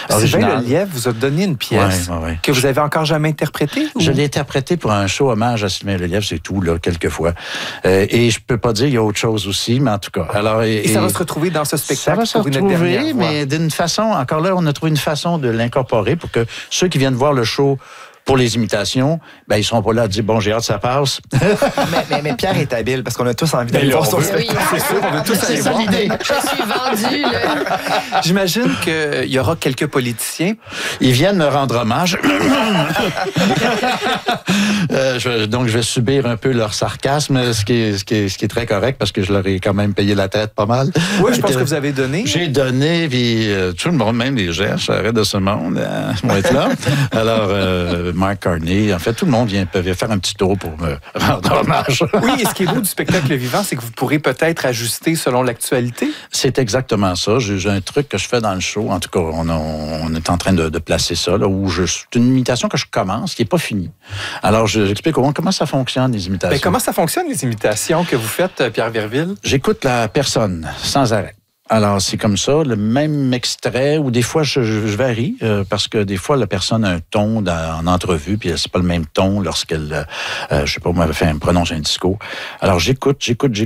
Sylvain Lelièvre vous a donné une pièce que vous avez encore jamais interprétée? Je l'ai interprétée pour un show hommage à Sylvain Lelièvre, c'est tout, là, quelques fois. Et je peux pas dire, il y a autre chose aussi, mais en tout cas. Alors, et ça va se retrouver dans ce spectacle? Ça va se retrouver, mais d'une façon, encore là, on a trouvé une façon de l'incorporer pour que ceux qui viennent voir le show pour les imitations, ben ils seront pas là à dire bon, j'ai hâte ça passe. mais Pierre est habile parce qu'on a tous envie d'aller voir son spectacle. C'est sûr, on veut tous aller voir. Je suis vendue, là. J'imagine qu'il y aura quelques politiciens. Ils viennent me rendre hommage. Donc, je vais subir un peu leur sarcasme, ce qui est très correct parce que je leur ai quand même payé la tête pas mal. Oui, je pense que vous avez donné. J'ai donné, puis tout le monde, même les gens, arrête de ce monde, vont être là. Alors, Mark Carney, en fait, tout le monde peut faire un petit tour pour me rendre hommage. Oui, et ce qui est beau du spectacle vivant, c'est que vous pourrez peut-être ajuster selon l'actualité. C'est exactement ça. J'ai un truc que je fais dans le show. En tout cas, on est en train de placer ça, là, où c'est une imitation que je commence, qui n'est pas finie. Alors, j'explique comment ça fonctionne, les imitations. Mais comment ça fonctionne, les imitations que vous faites, Pierre Verville? J'écoute la personne sans arrêt. Alors, c'est comme ça, le même extrait, ou des fois, je varie, parce que des fois, la personne a un ton en entrevue, puis c'est pas le même ton lorsqu'elle, je sais pas, moi, prononce un discours. Alors, j'écoute, puis à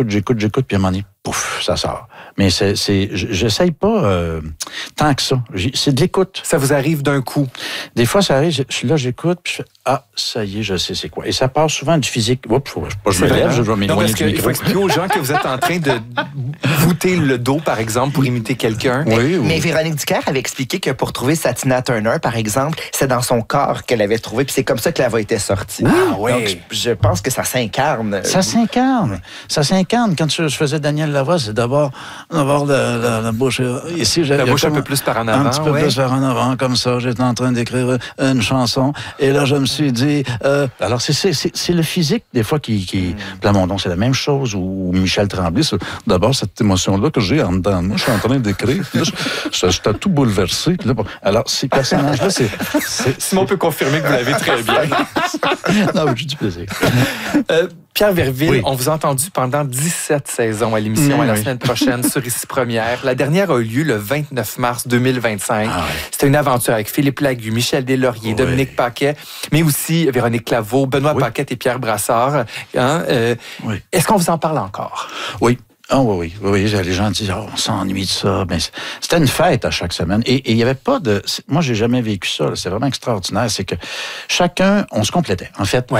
un moment donné, pouf, ça sort. Mais j'essaye pas tant que ça. C'est de l'écoute. Ça vous arrive d'un coup? Des fois, ça arrive, j'écoute, puis je fais, ça y est, je sais c'est quoi. Et ça part souvent du physique. Oups, je me lève, je dois m'éloigner du micro. Il faut expliquer aux gens que vous êtes en train de voûter le dos, par exemple, pour imiter quelqu'un. Oui. Mais Véronique Dicker avait expliqué que pour trouver sa Tina Turner, par exemple, c'est dans son corps qu'elle avait trouvé, puis c'est comme ça que la voix était sortie. Oui. Donc, je pense que ça s'incarne. Ça s'incarne. Quand je faisais Daniel Lavoie, c'est d'abord la bouche ici. La bouche un peu plus par en avant. Un petit peu plus par en avant, comme ça. J'étais en train d'écrire une chanson. Et là, je me suis dit... alors, c'est le physique, des fois, qui Plamondon, c'est la même chose. Ou Michel Tremblay, c'est d'abord cette émotion-là que j'ai en dedans. Moi, je suis en train d'écrire. J'étais tout bouleversé. Là, alors, ces personnages-là, Simon peut confirmer que vous l'avez très bien. Non, j'ai du plaisir. Pierre Verville, on vous a entendu pendant 17 saisons à l'émission la semaine prochaine sur Ici Première. La dernière a eu lieu le 29 mars 2025. C'était une aventure avec Philippe Lagu, Michel Deslauriers, Dominique Paquet, mais aussi Véronique Claveau, Benoît Paquette et Pierre Brassard. Est-ce qu'on vous en parle encore? Oui. Oui. Les gens disent, on s'ennuie de ça. Mais c'était une fête à chaque semaine. Et il n'y avait pas de... Moi, j'ai jamais vécu ça. C'est vraiment extraordinaire. C'est que chacun, on se complétait. En fait,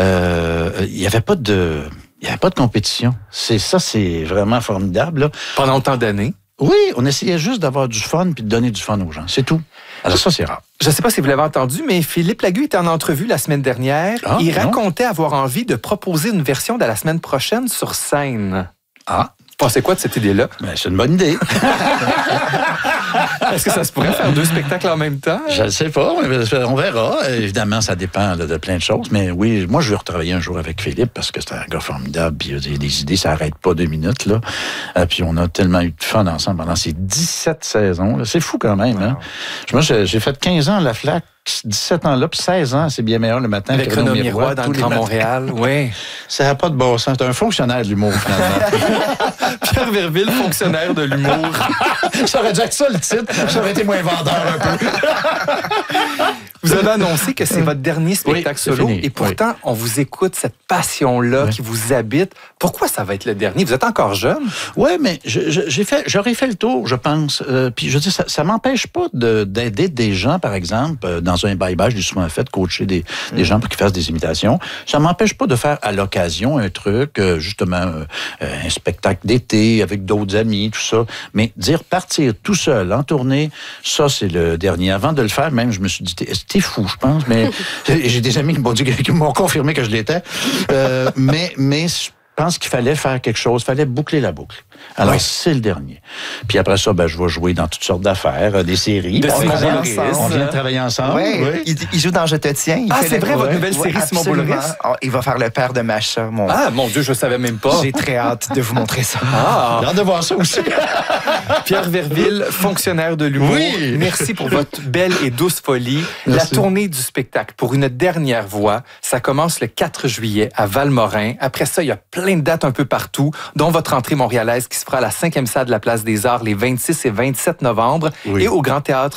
il n'y avait pas de... Il n'y avait pas de compétition. C'est vraiment formidable. Là. Pendant autant d'années? Oui, on essayait juste d'avoir du fun puis de donner du fun aux gens. C'est tout. Alors ça, c'est rare. Je ne sais pas si vous l'avez entendu, mais Philippe Lagu était en entrevue la semaine dernière. Il racontait avoir envie de proposer une version de la semaine prochaine sur scène. Pensez quoi de cette idée-là? C'est une bonne idée. Est-ce que ça se pourrait faire 2 spectacles en même temps? Je ne sais pas, on verra. Évidemment, ça dépend de plein de choses. Mais oui, moi, je veux retravailler un jour avec Philippe parce que c'est un gars formidable. Puis il y a des idées, ça n'arrête pas 2 minutes. Là. Puis on a tellement eu de fun ensemble pendant ces 17 saisons. Là. C'est fou quand même. Hein? Moi, j'ai fait 15 ans à la Flac. 17 ans là, puis 16 ans, c'est bien meilleur le matin. Avec Renaud Miroir dans le Grand Montréal, oui. Ça n'a pas de bon sens. C'est un fonctionnaire de l'humour, finalement. Pierre Verville, fonctionnaire de l'humour. Ça aurait dû être ça, le titre. Ça aurait été moins vendeur un peu. Vous avez annoncé que c'est votre dernier spectacle solo. Et pourtant, on vous écoute, cette passion-là qui vous habite. Pourquoi ça va être le dernier? Vous êtes encore jeune? Oui, mais j'aurais fait le tour, je pense. Puis je dis, ça m'empêche pas d'aider des gens, par exemple, dans un bye-bye, je l'ai souvent fait, coacher des gens pour qu'ils fassent des imitations. Ça m'empêche pas de faire à l'occasion un truc, justement, un spectacle d'été avec d'autres amis, tout ça. Mais partir tout seul en tournée, ça, c'est le dernier. Avant de le faire, même, je me suis dit, t'es fou, je pense, mais j'ai des amis qui m'ont confirmé que je l'étais. Mais je pense qu'il fallait faire quelque chose, il fallait boucler la boucle. Alors, c'est le dernier. Puis après ça, je vais jouer dans toutes sortes d'affaires, des séries. On vient de travailler ensemble. Oui. Il joue dans Je te tiens. C'est vrai, votre nouvelle série, Simon Boulris? Il va faire le père de Macha. Mon Dieu, je ne savais même pas. J'ai très hâte de vous montrer ça. J'ai hâte de voir ça aussi. Pierre Verville, fonctionnaire de l'humour. Oui. Merci pour votre belle et douce folie. Merci. La tournée du spectacle pour une dernière voix, ça commence le 4 juillet à Valmorin. Après ça, il y a plein de dates un peu partout, dont votre entrée montréalaise qui se fera à la 5e salle de la Place des Arts les 26 et 27 novembre et au Grand Théâtre